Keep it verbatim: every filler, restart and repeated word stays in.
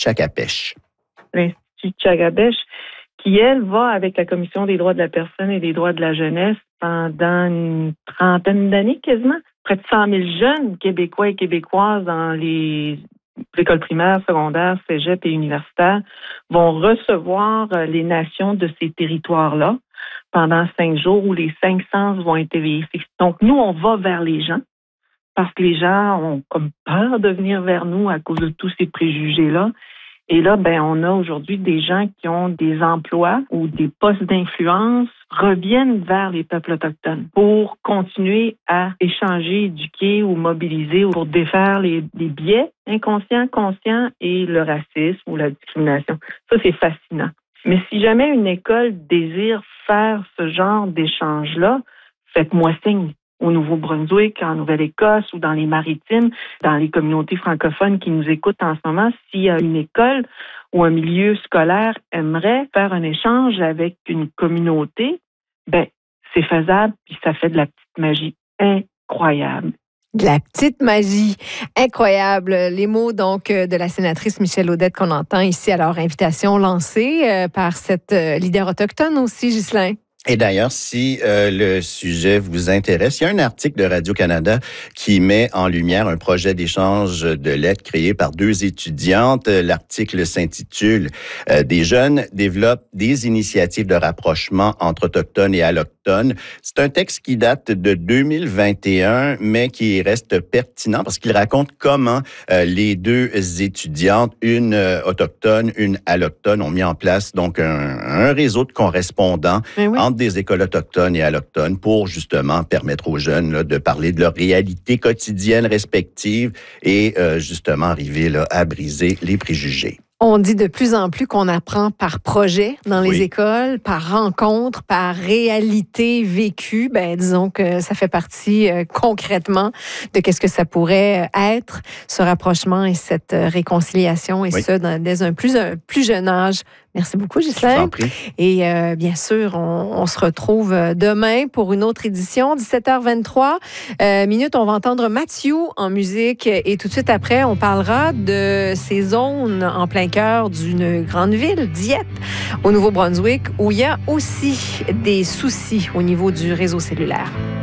Tchakapèche. L'Institut Tchakapèche, qui, elle, va avec la Commission des droits de la personne et des droits de la jeunesse pendant une trentaine d'années quasiment. Près de cent mille jeunes Québécois et Québécoises dans les écoles primaires, secondaires, cégep et universitaires vont recevoir les nations de ces territoires-là pendant cinq jours où les cinq sens vont être éveillés. Donc, nous, on va vers les gens parce que les gens ont comme peur de venir vers nous à cause de tous ces préjugés-là. Et là, ben, on a aujourd'hui des gens qui ont des emplois ou des postes d'influence reviennent vers les peuples autochtones pour continuer à échanger, éduquer ou mobiliser pour défaire les, les biais inconscients, conscients et le racisme ou la discrimination. Ça, c'est fascinant. Mais si jamais une école désire faire ce genre d'échange-là, faites-moi signe. Au Nouveau-Brunswick, en Nouvelle-Écosse ou dans les Maritimes, dans les communautés francophones qui nous écoutent en ce moment, si une école ou un milieu scolaire aimerait faire un échange avec une communauté, ben c'est faisable puis ça fait de la petite magie incroyable. De la petite magie incroyable. Les mots donc de la sénatrice Michèle Audette qu'on entend ici à leur invitation lancée par cette leader autochtone aussi, Ghislain. Et d'ailleurs, si euh, le sujet vous intéresse, il y a un article de Radio-Canada qui met en lumière un projet d'échange de lettres créé par deux étudiantes. L'article s'intitule euh, « Des jeunes développent des initiatives de rapprochement entre autochtones et allochtones ». C'est un texte qui date de deux mille vingt et un, mais qui reste pertinent parce qu'il raconte comment euh, les deux étudiantes, une euh, autochtone, une allochtone, ont mis en place donc un, un réseau de correspondants oui. entre des écoles autochtones et allochtones pour justement permettre aux jeunes là, de parler de leur réalité quotidienne respective et euh, justement arriver là, à briser les préjugés. On dit de plus en plus qu'on apprend par projet dans les oui. écoles, par rencontre, par réalité vécue. Ben, disons que ça fait partie euh, concrètement de qu'est-ce que ça pourrait être, ce rapprochement et cette réconciliation, et oui. ça dans, dès un plus, un plus jeune âge. Merci beaucoup, Ghislain. Je vous en prie. Et euh, bien sûr, on, on se retrouve demain pour une autre édition, dix-sept heures vingt-trois euh, minutes. On va entendre Mathieu en musique et tout de suite après, on parlera de ces zones en plein cœur d'une grande ville, Dieppe, au Nouveau-Brunswick, où il y a aussi des soucis au niveau du réseau cellulaire.